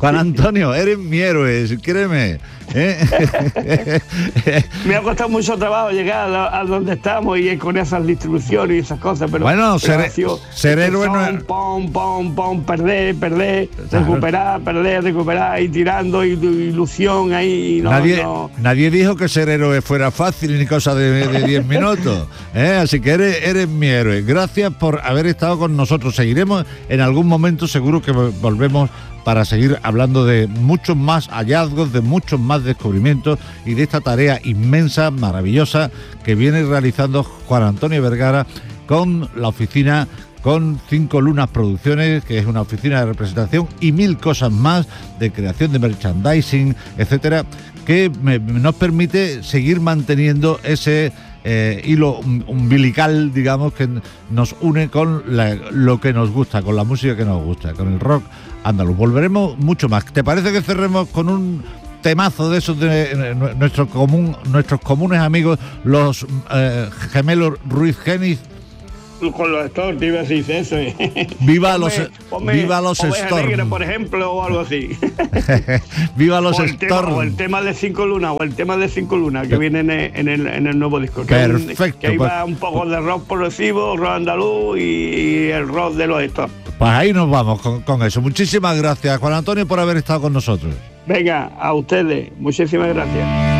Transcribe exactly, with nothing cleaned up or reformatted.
Juan Antonio, eres mi héroe, créeme. ¿eh? Me ha costado mucho trabajo llegar a, a donde estamos y con esas distribuciones y esas cosas, pero bueno, pero ser, sido, ser héroe no es... Pom, pom, pom, perder, perder, claro. recuperar, perder, recuperar, y tirando, y, y ilusión ahí. No, nadie, no. nadie dijo que ser héroe fuera fácil ni cosa de diez minutos, ¿eh? Así que eres, eres mi héroe. Gracias por haber estado con nosotros. Seguiremos en algún momento, seguro que volvemos para seguir hablando de muchos más hallazgos, de muchos más descubrimientos y de esta tarea inmensa, maravillosa, que viene realizando Juan Antonio Vergara con la oficina, con Cinco Lunas Producciones, que es una oficina de representación, y mil cosas más de creación de merchandising, etcétera, que me, nos permite seguir manteniendo ese eh, hilo umbilical, digamos, que nos une con la, lo que nos gusta, con la música que nos gusta, con el rock andaluz. Volveremos mucho más. ¿Te parece que cerremos con un temazo de esos de nuestro común, nuestros comunes amigos, los eh, gemelos Ruiz Géniz? Con los Storm, te iba a decir eso. Viva ponme, los, ponme viva los Storm. Negra, por ejemplo, o algo así. Viva los o el Storm. Tema, o el tema de Cinco Lunas, o el tema de Cinco Lunas, que viene en el, en el, en el nuevo disco. Que Perfecto. Que ahí pues, va un poco de rock progresivo, rock andaluz y el rock de los Storm. Pues ahí nos vamos con, con eso. Muchísimas gracias, Juan Antonio, por haber estado con nosotros. Venga, a ustedes, muchísimas gracias.